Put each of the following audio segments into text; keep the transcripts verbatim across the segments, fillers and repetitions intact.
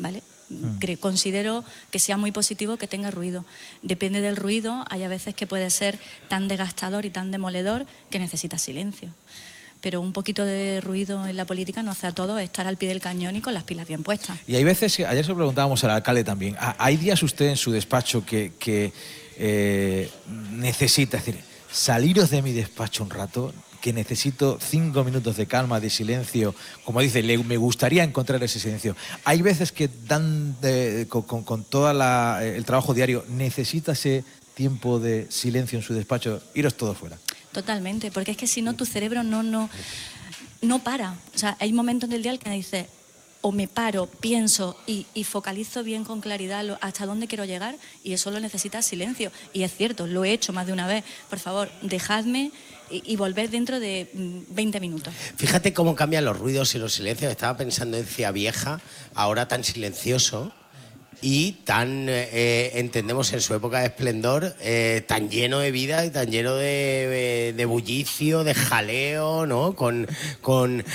¿vale? Mm. Considero que sea muy positivo que tenga ruido. Depende del ruido, hay a veces que puede ser tan desgastador y tan demoledor que necesita silencio. Pero un poquito de ruido en la política no hace a todo estar al pie del cañón y con las pilas bien puestas. Y hay veces, que, ayer se lo preguntábamos al alcalde también, ¿hay días usted en su despacho que, que eh, necesita, es decir, saliros de mi despacho un rato, que necesito cinco minutos de calma, de silencio, como dice, le, me gustaría encontrar ese silencio? Hay veces que dan de, con, con, con todo el trabajo diario, necesita ese tiempo de silencio en su despacho, iros todos fuera. Totalmente, porque es que si no tu cerebro no, no, no para. O sea, hay momentos del día en que dices, o me paro, pienso y, y focalizo bien con claridad lo, hasta dónde quiero llegar, y eso lo necesita silencio. Y es cierto, lo he hecho más de una vez. Por favor, dejadme y, y volver dentro de veinte minutos. Fíjate cómo cambian los ruidos y los silencios. Estaba pensando en Ciavieja, ahora tan silencioso y tan, eh, entendemos en su época de esplendor, eh, tan lleno de vida y tan lleno de, de, de bullicio, de jaleo, ¿no? Con, con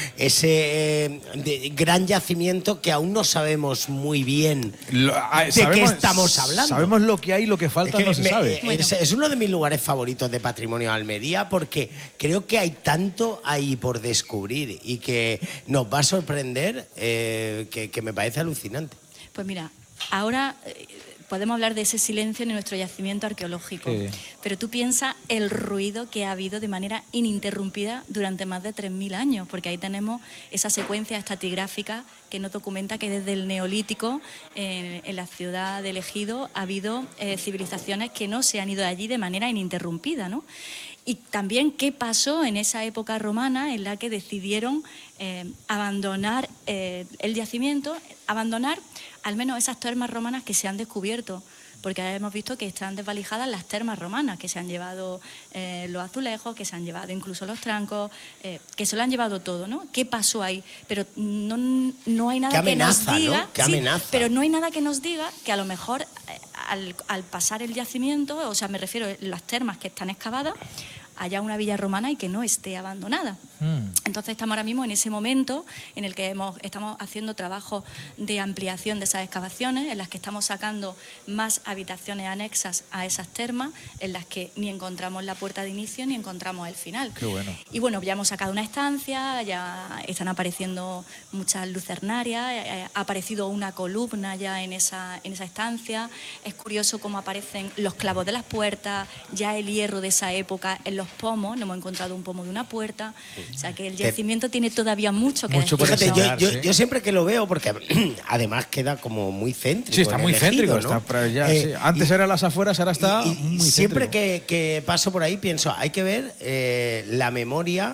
ese eh, de, gran yacimiento que aún no sabemos muy bien lo, ah, de sabemos, qué estamos hablando. Sabemos lo que hay, lo que falta es que no se me, sabe. Eh, bueno. es, es uno de mis lugares favoritos de Patrimonio de Almería, porque creo que hay tanto ahí por descubrir y que nos va a sorprender, eh, que, que me parece alucinante. Pues mira, ahora eh, podemos hablar de ese silencio en nuestro yacimiento arqueológico, sí. Pero tú piensas el ruido que ha habido de manera ininterrumpida durante más de tres mil años, porque ahí tenemos esa secuencia estratigráfica que nos documenta que desde el Neolítico eh, en la ciudad de Ejido ha habido eh, civilizaciones que no se han ido de allí de manera ininterrumpida, ¿no? Y también qué pasó en esa época romana en la que decidieron eh, abandonar eh, el yacimiento, abandonar al menos esas termas romanas que se han descubierto, porque hemos visto que están desvalijadas las termas romanas, que se han llevado eh, los azulejos, que se han llevado incluso los trancos, eh, que se lo han llevado todo, ¿no? ¿Qué pasó ahí? Pero no, no hay nada Qué amenaza, que nos diga, ¿no? Qué sí, amenaza. Pero no hay nada que nos diga que a lo mejor eh, al, al pasar el yacimiento, o sea, me refiero a las termas que están excavadas, haya una villa romana y que no esté abandonada. Mm. Entonces estamos ahora mismo en ese momento en el que hemos, estamos haciendo trabajos de ampliación de esas excavaciones, en las que estamos sacando más habitaciones anexas a esas termas, en las que ni encontramos la puerta de inicio ni encontramos el final. Qué bueno. Y bueno, ya hemos sacado una estancia, ya están apareciendo muchas lucernarias, ha aparecido una columna ya en esa, en esa estancia. Es curioso cómo aparecen los clavos de las puertas, ya el hierro de esa época en los pomos, no hemos encontrado un pomo de una puerta, o sea que el yacimiento eh, tiene todavía mucho que mucho decir. Fíjate, yo, yo, yo siempre que lo veo, porque además queda como muy céntrico. Sí, está muy elegido, céntrico, ¿no? está para allá, eh, sí. Antes y, era las afueras, ahora está y, y muy siempre céntrico. que, que paso por ahí pienso, hay que ver eh, la memoria,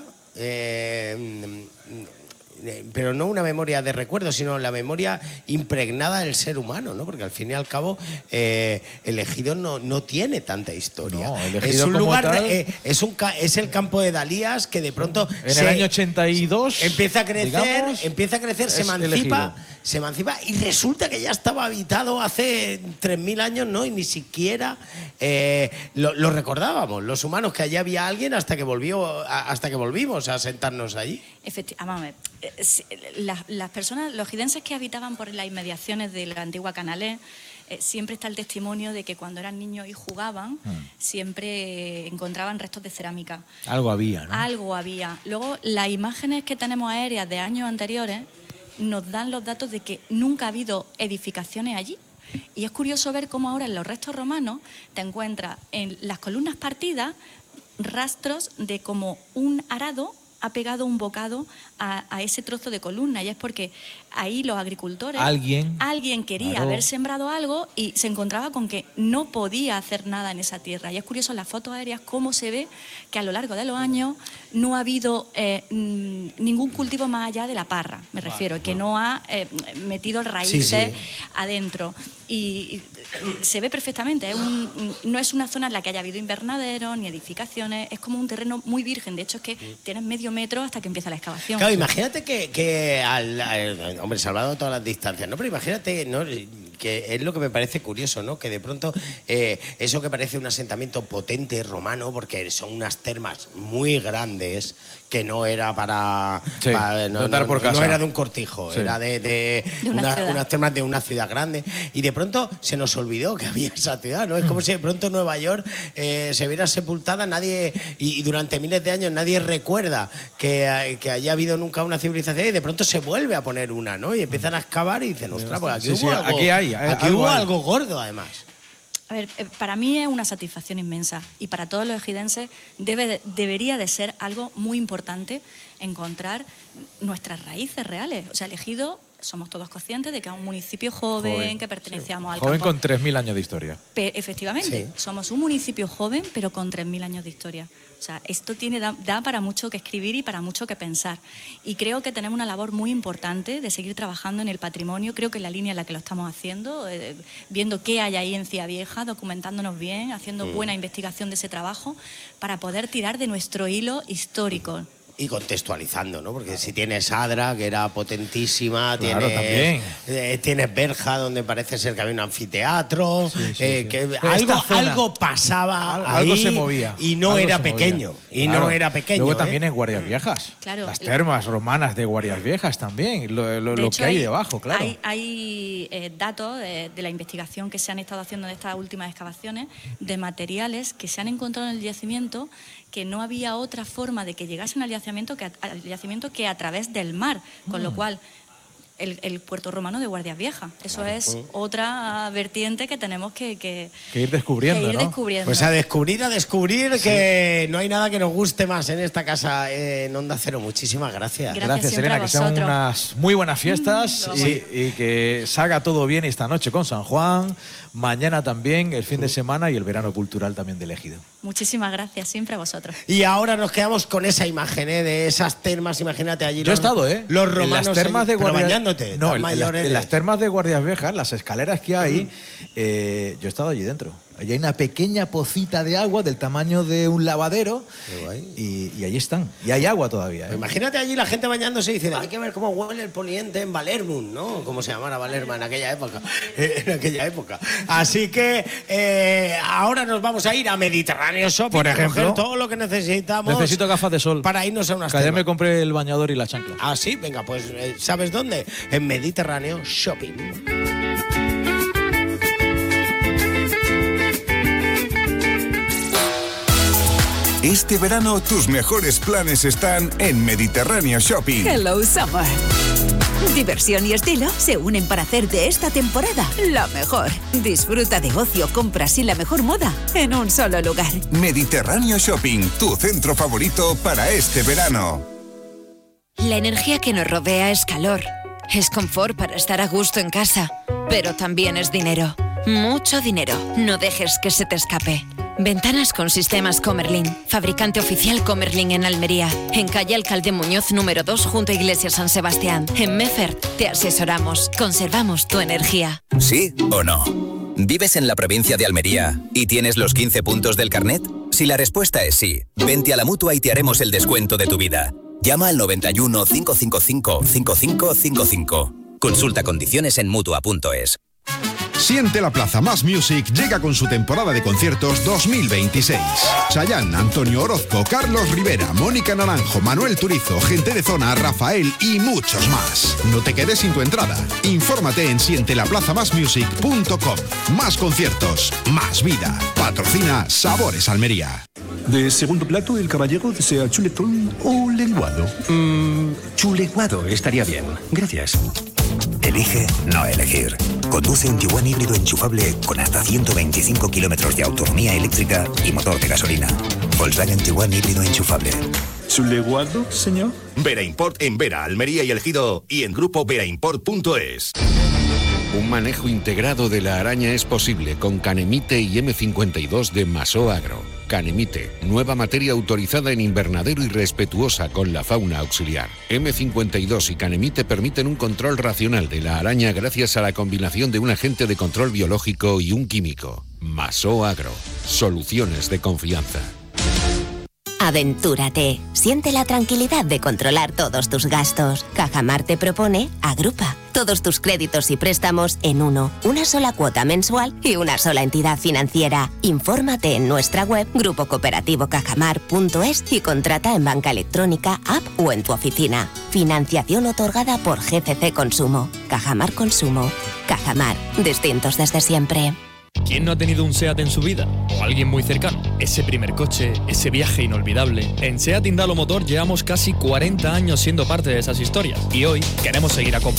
eh, pero no una memoria de recuerdo, sino la memoria impregnada del ser humano, ¿no? Porque al fin y al cabo eh, el Ejido no, no tiene tanta historia. No, el es Ejido un como lugar, tal, de, eh, es, un, es el campo de Dalías que de pronto en se, el año ochenta y dos empieza a crecer, digamos, empieza a crecer, se emancipa, se emancipa y resulta que ya estaba habitado hace tres mil años, ¿no? Y ni siquiera eh, lo, lo recordábamos, los humanos, que allí había alguien hasta que volvió, hasta que volvimos a sentarnos allí. Efectivamente, las, las personas, los ejidenses que habitaban por las inmediaciones de la antigua Canalés, eh, siempre está el testimonio de que cuando eran niños y jugaban, hmm. siempre encontraban restos de cerámica. Algo había, ¿no? Algo había. Luego, las imágenes que tenemos aéreas de años anteriores nos dan los datos de que nunca ha habido edificaciones allí. Y es curioso ver cómo ahora en los restos romanos te encuentras en las columnas partidas rastros de como un arado ha pegado un bocado a, a ese trozo de columna, y es porque ahí los agricultores, alguien, alguien quería claro. haber sembrado algo y se encontraba con que no podía hacer nada en esa tierra. Y es curioso en las fotos aéreas cómo se ve que a lo largo de los años no ha habido eh, ningún cultivo más allá de la parra, me refiero, que no ha eh, metido raíces sí, sí. adentro. Y, y se ve perfectamente, es un, no es una zona en la que haya habido invernaderos ni edificaciones, es como un terreno muy virgen. De hecho, es que tienes medio metro hasta que empieza la excavación. Claro, imagínate que, que al, al, hombre, salvado todas las distancias, ¿no? Pero imagínate, ¿no? que es lo que me parece curioso, ¿no? Que de pronto eh, eso que parece un asentamiento potente romano, porque son unas termas muy grandes, que no era para... Sí, para no, no, no, por casa. no era de un cortijo, sí. Era de, de, de una una, ciudad. unas termas de una ciudad grande. Y de pronto se nos olvidó que había esa ciudad, ¿no? Es como si de pronto Nueva York eh, se viera sepultada, nadie y, y durante miles de años nadie recuerda que, que haya habido nunca una civilización y de pronto se vuelve a poner una, ¿no? Y empiezan a excavar y dicen, ostras, pues aquí Sí, hubo, sí, algo, aquí hay, aquí algo hubo hay. algo gordo, además. A ver, eh, para mí es una satisfacción inmensa y para todos los ejidenses debe de- debería de ser algo muy importante encontrar nuestras raíces reales. O sea, el Ejido, somos todos conscientes de que es un municipio joven, Joven, que pertenecíamos al Joven campo. con tres mil años de historia. Pe- efectivamente, Sí. somos un municipio joven, pero con tres mil años de historia. O sea, esto tiene, da, da para mucho que escribir y para mucho que pensar. Y creo que tenemos una labor muy importante de seguir trabajando en el patrimonio. Creo que en la línea en la que lo estamos haciendo, eh, viendo qué hay ahí en Ciavieja, documentándonos bien, haciendo buena investigación de ese trabajo, para poder tirar de nuestro hilo histórico. Y contextualizando, ¿no? Porque si tienes Adra, que era potentísima, Claro, tienes, también. eh, tienes Berja, donde parece ser que había un anfiteatro, Sí, sí, eh, sí. que Pero algo, esta zona- algo pasaba Al- ahí algo se movía. y no Algo era se movía. pequeño. Y Claro. no era pequeño. Luego ¿eh? también en Guardias Viejas. Claro. Las termas romanas de Guardias Viejas también. Lo, lo- De lo hecho, que hay, debajo, claro. Hay, hay, eh, datos de, de la investigación que se han estado haciendo en estas últimas excavaciones de materiales que se han encontrado en el yacimiento que no había otra forma de que llegasen al yacimiento que a, al yacimiento que a través del mar, con lo cual el, el puerto romano de Guardias Viejas. Eso es otra vertiente que tenemos que, que, Que ir descubriendo, que ir ¿no? descubriendo. Pues a descubrir, a descubrir que no hay nada que nos guste más en esta casa eh, en Onda Cero. Muchísimas gracias. Gracias. Gracias, siempre Elena, a que sean vosotros. unas muy buenas fiestas Mm, y, y que salga todo bien esta noche con San Juan, mañana también, el fin de semana y el verano cultural también del Ejido. Muchísimas gracias, siempre a vosotros. Y ahora nos quedamos con esa imagen, ¿eh? De esas termas, imagínate allí. Yo he los- estado, ¿eh? Los En romanos. las termas allí, de pero Guardias bañándote. No, tan en, las, mayores en las de- termas de Guardias Viejas, las escaleras que hay, eh, yo he estado allí dentro. Allí hay una pequeña pocita de agua del tamaño de un lavadero Qué guay. y, y allí están. Y hay agua todavía. ¿eh? Imagínate allí la gente bañándose y diciendo, hay que ver cómo huele el poliente en Valermund, ¿no? Como se llamara Valerma en aquella época. En aquella época. Así que eh, ahora nos vamos a ir a Mediterráneo Shopping. Por a ejemplo, coger todo lo que necesitamos. Necesito gafas de sol. Para irnos a unas Que ayer termas. me compré el bañador y la chancla. Ah, sí, venga, pues eh, ¿sabes dónde? En Mediterráneo Shopping. Este verano tus mejores planes están en Mediterráneo Shopping. Hello Summer. Diversión y estilo se unen para hacer de esta temporada la mejor. Disfruta de ocio, compras y la mejor moda en un solo lugar. Mediterráneo Shopping, tu centro favorito para este verano. La energía que nos rodea es calor, es confort para estar a gusto en casa, pero también es dinero, mucho dinero. No dejes que se te escape. Ventanas con sistemas Comerlin, fabricante oficial Comerlin en Almería, en calle Alcalde Muñoz número dos junto a Iglesia San Sebastián. En Meffert te asesoramos, conservamos tu energía. ¿Sí o no? ¿Vives en la provincia de Almería y tienes los quince puntos del carnet? Si la respuesta es sí, vente a la Mutua y te haremos el descuento de tu vida. Llama al noventa y uno, cinco cinco cinco, cinco cinco cinco cinco. Consulta condiciones en Mutua punto es. Siente la Plaza Más Music llega con su temporada de conciertos dos mil veintiséis. Chayanne, Antonio Orozco, Carlos Rivera, Mónica Naranjo, Manuel Turizo, Gente de Zona, Rafael y muchos más. No te quedes sin tu entrada. Infórmate en siente la plaza más music punto com. Más conciertos, más vida. Patrocina Sabores Almería. De segundo plato, el caballero desea chuletón o lenguado. Mmm, chuleguado estaría bien. Gracias. Elige no elegir. Conduce un Tiguan híbrido enchufable con hasta ciento veinticinco kilómetros de autonomía eléctrica y motor de gasolina. Volkswagen Tiguan híbrido enchufable. ¿Chuleguado, señor? Vera Import en Vera, Almería y El Ejido y en grupo vera import punto es. Un manejo integrado de la araña es posible con Canemite y eme cincuenta y dos de Masó Agro. Canemite, nueva materia autorizada en invernadero y respetuosa con la fauna auxiliar. eme cincuenta y dos y Canemite permiten un control racional de la araña gracias a la combinación de un agente de control biológico y un químico. Masó Agro, soluciones de confianza. Aventúrate. Siente la tranquilidad de controlar todos tus gastos. Cajamar te propone Agrupa. Todos tus créditos y préstamos en uno. Una sola cuota mensual y una sola entidad financiera. Infórmate en nuestra web grupo cooperativo cajamar punto es y contrata en banca electrónica, app o en tu oficina. Financiación otorgada por G C C Consumo. Cajamar Consumo. Cajamar. Distintos desde siempre. ¿Quién no ha tenido un SEAT en su vida? O alguien muy cercano. Ese primer coche, ese viaje inolvidable. En SEAT Indalo Motor llevamos casi cuarenta años siendo parte de esas historias. Y hoy queremos seguir acompañando